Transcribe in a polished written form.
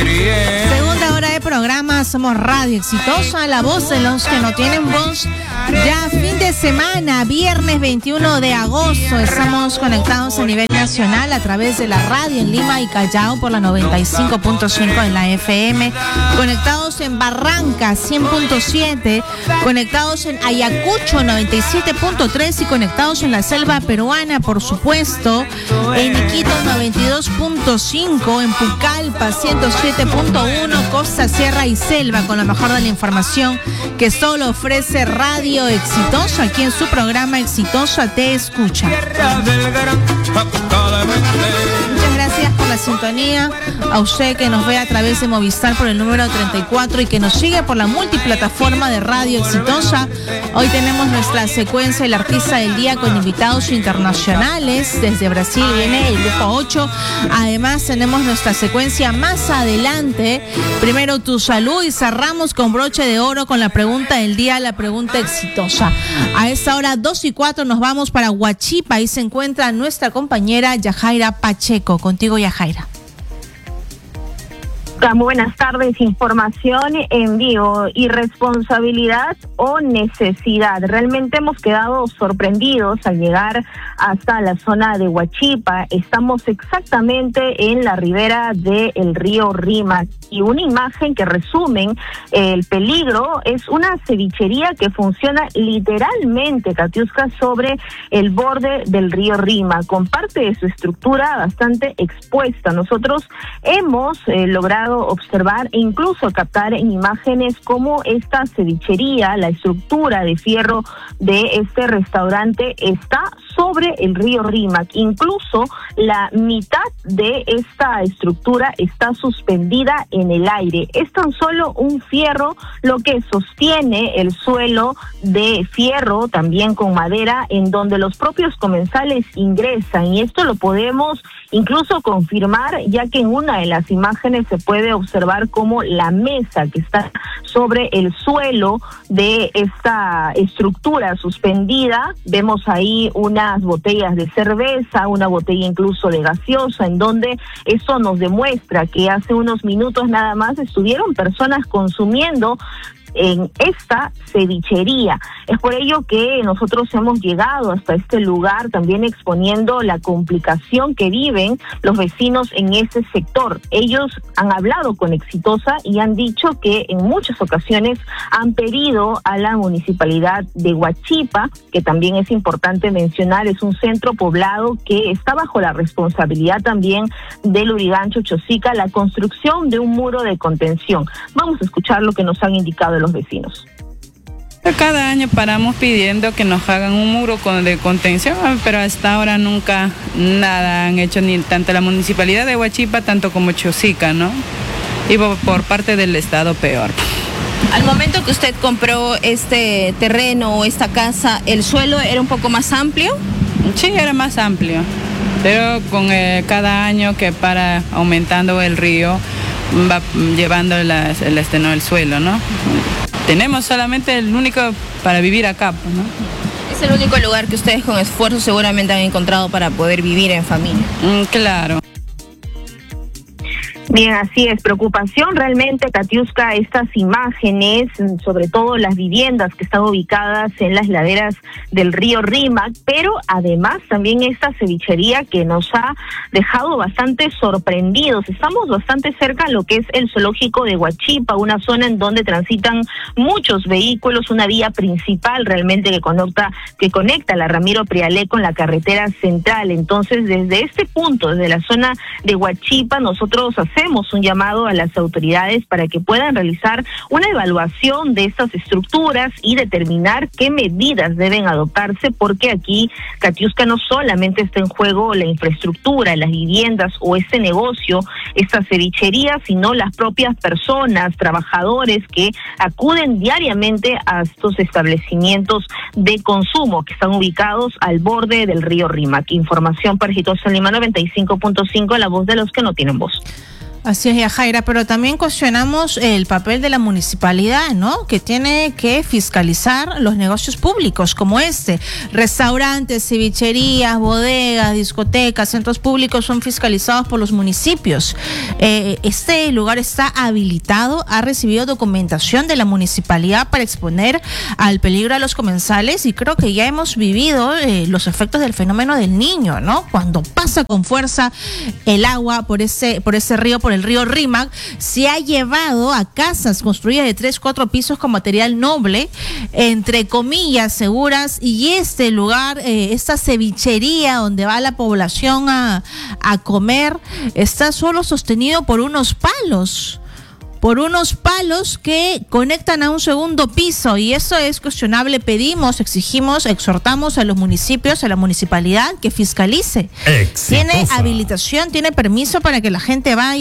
Segunda hora de programa, somos Radio Exitosa, la voz de los que no tienen voz. Ya fin de semana, viernes 21 de agosto, estamos conectados a nivel nacional a través de la radio en Lima y Callao por la 95.5 en la FM, conectados en Barranca 100.7, conectados en Ayacucho 97.3 y conectados en la selva peruana, por supuesto, en Iquitos 92.5, en Pucallpa 107.1, Costa, Sierra y Selva, con lo mejor de la información que solo ofrece Radio Exitosa, aquí en su programa Exitosa Te Escucha. Muchas gracias por la sintonía, a usted que nos ve a través de Movistar por el número 34 y que nos sigue por la multiplataforma de Radio Exitosa. Hoy tenemos nuestra secuencia El Artista del Día con invitados internacionales. Desde Brasil viene el grupo 8. Además tenemos nuestra secuencia más adelante. Primero Tu Salud y cerramos con broche de oro con la pregunta del día, la pregunta exitosa. A esta hora 2:04 nos vamos para Huachipa. Ahí se encuentra nuestra compañera Yajaira Pacheco. Contigo, Yajaira. Muy buenas tardes. Información en vivo. Irresponsabilidad o necesidad. Realmente hemos quedado sorprendidos al llegar hasta la zona de Huachipa. Estamos exactamente en la ribera del río Rímac y una imagen que resumen el peligro es una cevichería que funciona literalmente, Katiuska, sobre el borde del río Rímac, con parte de su estructura bastante expuesta. Nosotros hemos logrado observar e incluso captar en imágenes cómo esta cevichería, la estructura de fierro de este restaurante está sobre el río Rímac. Incluso la mitad de esta estructura está suspendida en el aire. Es tan solo un fierro lo que sostiene el suelo de fierro, también con madera, en donde los propios comensales ingresan, y esto lo podemos incluso confirmar, ya que en una de las imágenes se puede observar cómo la mesa que está sobre el suelo de esta estructura suspendida, vemos ahí unas botellas de cerveza, una botella incluso de gaseosa, en donde eso nos demuestra que hace unos minutos nada más estuvieron personas consumiendo en esta cevichería. Es por ello que nosotros hemos llegado hasta este lugar, también exponiendo la complicación que viven los vecinos en ese sector. Ellos han hablado con Exitosa y han dicho que en muchas ocasiones han pedido a la municipalidad de Huachipa, que también es importante mencionar, es un centro poblado que está bajo la responsabilidad también del Lurigancho Chosica, la construcción de un muro de contención. Vamos a escuchar lo que nos han indicado los vecinos. Cada año paramos pidiendo que nos hagan un muro de contención, pero hasta ahora nunca nada han hecho, ni tanto la municipalidad de Huachipa tanto como Chosica, ¿no? Y por parte del Estado peor. Al momento que usted compró este terreno o esta casa, ¿el suelo era un poco más amplio? Sí, era más amplio, pero con cada año que para aumentando el río va llevando el suelo, ¿no? Tenemos solamente el único para vivir acá, ¿no? Es el único lugar que ustedes con esfuerzo seguramente han encontrado para poder vivir en familia. Claro. Bien, así es, preocupación realmente, Katiuska, estas imágenes, sobre todo las viviendas que están ubicadas en las laderas del río Rímac, pero además también esta cevichería que nos ha dejado bastante sorprendidos. Estamos bastante cerca a lo que es el zoológico de Huachipa, una zona en donde transitan muchos vehículos, una vía principal realmente que conecta la Ramiro Prialé con la carretera central. Entonces, desde este punto, desde la zona de Huachipa, nosotros hacemos un llamado a las autoridades para que puedan realizar una evaluación de estas estructuras y determinar qué medidas deben adoptarse, porque aquí, Katiuska, no solamente está en juego la infraestructura, las viviendas o este negocio, esta cevichería, sino las propias personas, trabajadores que acuden diariamente a estos establecimientos de consumo que están ubicados al borde del río Rímac. Información para Exitosa Lima 95.5, la voz de los que no tienen voz. Así es, Yajaira, pero también cuestionamos el papel de la municipalidad, ¿no? Que tiene que fiscalizar los negocios públicos como restaurantes, cevicherías, bodegas, discotecas, centros públicos son fiscalizados por los municipios. Este lugar está habilitado, ha recibido documentación de la municipalidad para exponer al peligro a los comensales y creo que ya hemos vivido los efectos del fenómeno del Niño, ¿no? Cuando pasa con fuerza el agua por ese río, por el río Rímac, se ha llevado a casas construidas de 3, 4 pisos con material noble, entre comillas, seguras, y este lugar, esta cevichería donde va la población a comer, está solo sostenido por unos palos que conectan a un segundo piso, y eso es cuestionable. Pedimos, exigimos, exhortamos a los municipios, a la municipalidad que fiscalice. Exitosa. Tiene habilitación, tiene permiso para que la gente vaya